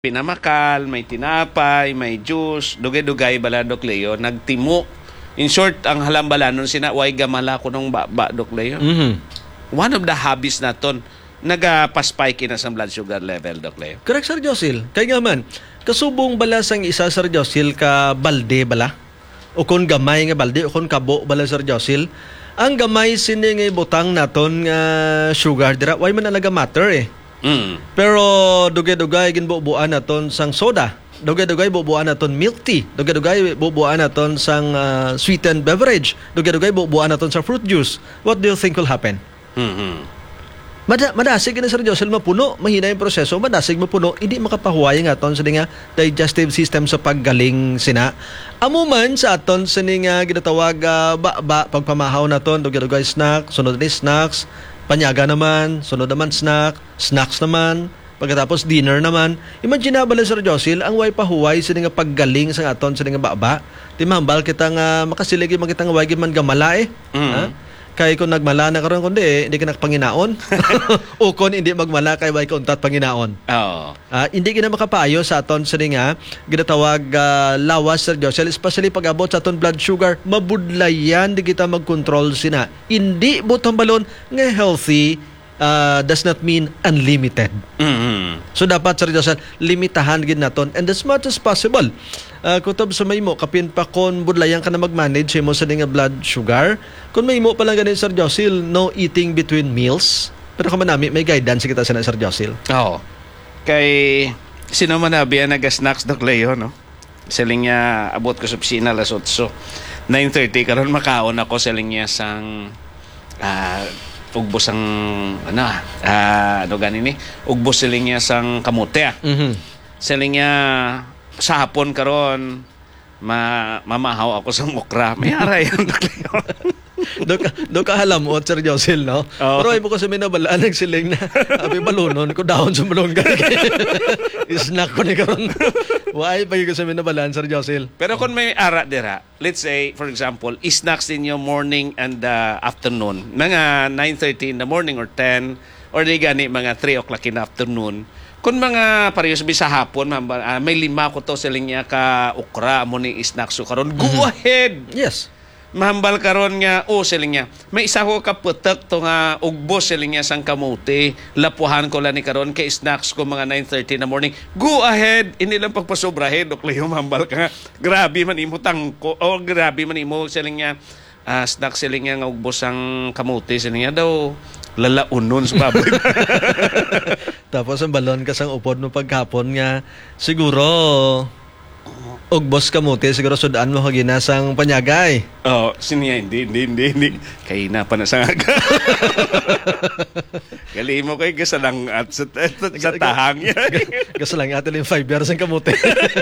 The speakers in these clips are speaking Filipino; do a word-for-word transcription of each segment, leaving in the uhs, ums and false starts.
pinamakal, may tinapay, may juice, dugay-dugay bala Doc Leo, nagtimo. In short, ang halambalanon sina way gamala ko nung baba Doc Leo. Mm-hmm. One of the hobbies naton nagapaspike na sa blood sugar level Doc Leo. Correct, Sir Josil. Kaya nga man, kasubong bala sang isa, Sir Josil, ka balde bala? O kung gamay nga balde, o kung kabo bala, Sir Josil, ang gamay sini nga butang naton nga sugar, dira, way man alaga matter eh. Mm. Pero dugay-dugay ginbubuan naton sang soda. Dugay-dugay bubuan naton milk tea. Dugay-dugay bubuan naton sang uh, sweetened beverage. Dugay-dugay bubuan naton sa fruit juice. What do you think will happen? Mm-hmm. Mada madasig ni Sir Josel mapuno, mahina yung proseso, madasig mapuno, hindi makapahuway nga aton sa nga digestive system sa paggaling sina. Amo man sa aton sa nga ginatawag uh, ba, ba pagpamahaw naton, dugay-dugay snack, sunod ni snacks, panyaga naman, sunod naman snack, snacks naman, pagkatapos dinner naman. Imagine na bala, Sir Josil, ang way pahuway sa nga paggaling sa aton sa nga baba. Di mahambal kita nga makasiligi man kita nga way man gamala eh. Mm. Ha? Kaya kung nagmala na karon kundi eh, hindi ka nakapanginaon. O kung hindi magmala kay way kuntat panginaon. Oo. Uh, hindi ka na makapayo sa aton sa nga ginatawag uh, lawas, Sir Josel, especially pag abot sa aton blood sugar, mabudlayan di kita mag-control sina. Hindi butang balon nga healthy uh, does not mean unlimited. Mm-hmm. So dapat, Sir Josel, limitahan gid naton and as much as possible. Uh, kutob sa may mo, kapin pa kon budlayan ka na mag-manage mo sa nga blood sugar. Kung may mo pa lang ganun, Sir Josil, no eating between meals. Pero kung manami, may guidance kita sa Sir Josil. Oo. Kay sino man na biya naga-snacks Doc Leo, no? Siling niya, abot ko sa opisina alas otso. nine thirty, karon makaon ako siling niya sang uh, ugbos ang ano ah, uh, ano ganin ni? Ugbos siling niya sang kamote ah. Mm-hmm. Siling niya sa hapon karon ma mamahaw ako sa mukra. May aray ang Doc Leo. do ka, do ka halamot, Sir Josil, no? Oh. Pero ay mo ko sa minabalaan nagsiling na abi balunon ko dahon sa balon ka. Snack ko ni karon. Why pagi ko sa minabalaan, Sir Josil? Pero kung may ara dira, let's say for example, snacks in your morning and uh, afternoon. Mga nine thirty in the morning or ten or di gani mga three o'clock in the afternoon. Kung mga parehas sa hapon, uh, may lima ko to siling niya ka ukra mo ni snacks ko karon. Go mm-hmm. ahead. Yes. Mahambal karon nga o oh, siling niya. May isa ko kaputak to nga ugbos siling niya sang kamote. Lapuhan ko lang ni karon kay snacks ko mga nine thirty in the morning. Go ahead. Hindi lang pagpasobrahin Doc Leo, mahambal ka nga. Grabe man imo tangko. O oh, grabe man imo siling niya. Uh, snack siling niya nga ugbos sang kamote siling niya daw. Lalaunon sa baboy. Tapos ang balon ka sang upod mo pagkapon nga siguro ugbos kamote siguro sudaan mo kaginasang panyagay. Oh, siniya hindi hindi hindi, hindi. Kay na pa na sa aga. Gali mo kay gasalang at sa, sa tahang niya. Gasalang at yung five years ang kamote.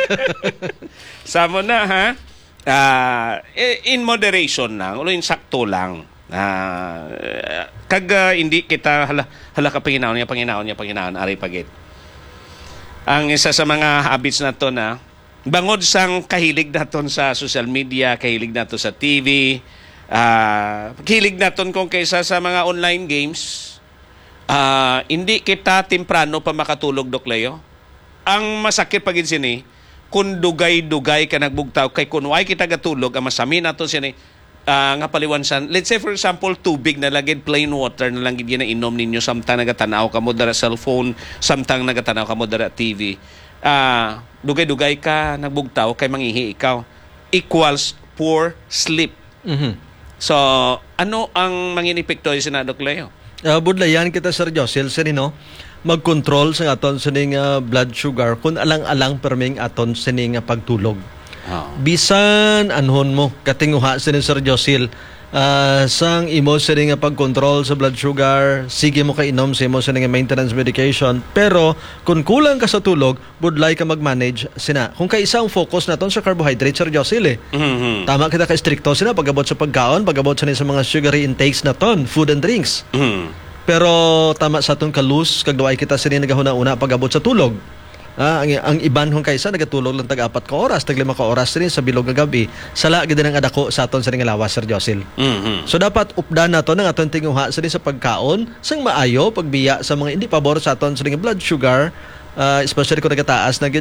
Samo na ha. Uh, in moderation lang, ulo yung sakto lang. Uh, kag uh, hindi kita hala, hala ka panginaon niya, panginaon niya, panginaon, aray pagit. Ang isa sa mga habits na to na, bangod sang kahilig naton sa social media, kahilig naton sa T V, uh, kahilig naton kung kaysa sa mga online games, uh, hindi kita temprano pa makatulog, Doc Leo. Ang masakit pagin sini, kung dugay-dugay ka nagbugtaw, kay kung way kita gatulog, ang masami naton sini, Uh, nga paliwansan, let's say for example tubig na lagid plain water na lang gid na inom ninyo samtang nagatanaw ka mo dara cellphone, samtang nagatanaw ka mo dara T V. Ah, uh, dugay-dugay ka nagbugtaw kay mangihi ikaw equals poor sleep. Mm-hmm. So, ano ang manginepekto sa Doc Leo? Uh, budlayan kita, Sir Josil, sini no mag-control sa aton sining uh, blood sugar kun alang-alang perming aton sining uh, pagtulog. Oh. Bisan anhon mo katinguha sa ni Sir Josil uh, sang imo sa nga pag-control sa blood sugar, sige mo kainom sa imo sa nga maintenance medication, pero kung kulang ka sa tulog budlay ka mag-manage sina kung kay isang focus naton sa carbohydrate, Sir Josil eh. Mm-hmm. Tama kita ka stricto sina pag-abot sa pagkaon, pag-abot sa ni sa mga sugary intakes naton, food and drinks. Mm-hmm. Pero tama sa atong kalus kag duay kita sa ni nagahuna-una pag-abot sa tulog. Ah, ang, ang iban kung kaysa nagatulog lang tag-apat ka oras, tag-lima ka oras rin sa bilog nga gabi. Sala gid nang adako sa aton sa nga lawas, Sir Josil. Mm-hmm. So dapat updan nato ng aton tinguha sa sa pagkaon, sang maayo pagbiya sa mga hindi pabor sa aton sa nga blood sugar, uh, especially kung nagataas na gyud